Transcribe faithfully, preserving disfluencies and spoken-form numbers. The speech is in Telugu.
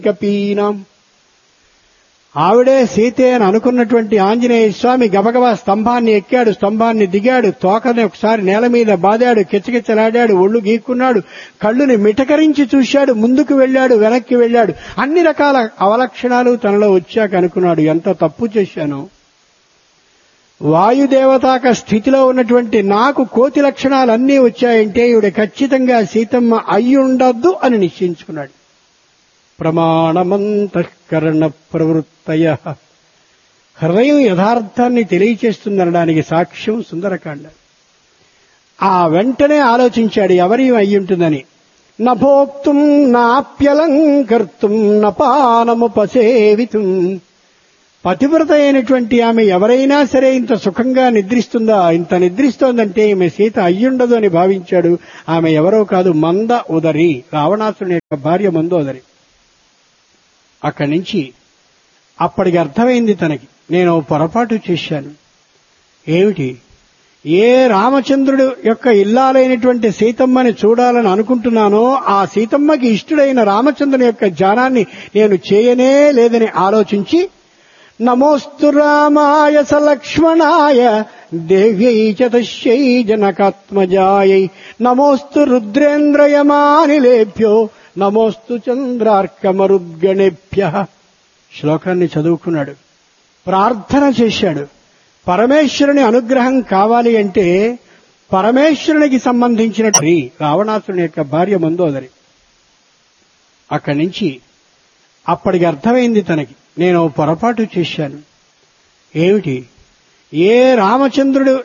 కపీనాం. ఆవిడే సీతే అని అనుకున్నటువంటి ఆంజనేయ స్వామి గబగబా స్తంభాన్ని ఎక్కాడు, స్తంభాన్ని దిగాడు, తోకని ఒకసారి నేల మీద బాదాడు, కిచకిచలాడాడు, ఒళ్ళు గీక్కున్నాడు, కళ్ళుని మిటకరించి చూశాడు, ముందుకు వెళ్ళాడు, వెనక్కి వెళ్ళాడు. అన్ని రకాల అవలక్షణాలు తనలో వచ్చాక అనుకున్నాడు, ఎంత తప్పు చేశాను. వాయుదేవతాక స్థితిలో ఉన్నటువంటి నాకు కోతి లక్షణాలన్నీ వచ్చాయంటే ఈవిడ ఖచ్చితంగా సీతమ్మ అయ్యుండద్దు అని నిశ్చయించుకున్నాడు. ప్రమాణమంతఃకరణ ప్రవృత్తయ. హృదయం యథార్థాన్ని తెలియచేస్తుందనడానికి సాక్ష్యం సుందరకాండ. ఆ వెంటనే ఆలోచించాడు ఎవరి అయ్యుంటుందని. నభోక్తుం నాప్యలంకర్తుం నపానముపసేవితుం. పతివ్రత అయినటువంటి ఆమె ఎవరైనా సరే ఇంత సుఖంగా నిద్రిస్తుందా? ఇంత నిద్రిస్తోందంటే ఈమె సీత అయ్యుండదు అని భావించాడు. ఆమె ఎవరో కాదు, మంద ఉదరి, రావణాసురుని యొక్క భార్య మందోదరి. అక్కడి నుంచి అప్పటికి అర్థమైంది తనకి, నేను పొరపాటు చేశాను. ఏమిటి? ఏ రామచంద్రుడు యొక్క ఇల్లాలైనటువంటి సీతమ్మని చూడాలని అనుకుంటున్నానో ఆ సీతమ్మకి ఇష్టుడైన రామచంద్రుని యొక్క ధ్యానాన్ని నేను చేయనే లేదని ఆలోచించి, నమోస్తు రామాయ సలక్ష్మణాయ దేవ్యై చ తస్యై జనకాత్మజాయై నమోస్తు రుద్రేంద్రయమానిలేభ్యో నమోస్తు చంద్రార్కమరుద్గణేభ్య. శ్లోకాన్ని చదువుకున్నాడు, ప్రార్థన చేశాడు. పరమేశ్వరుని అనుగ్రహం కావాలి అంటే పరమేశ్వరునికి సంబంధించిన రావణాసురుని యొక్క భార్య మందోదరి. అక్కడి నుంచి అప్పటికి అర్థమైంది తనకి, నేను పొరపాటు చేశాను. ఏమిటి? ఏ రామచంద్రుడు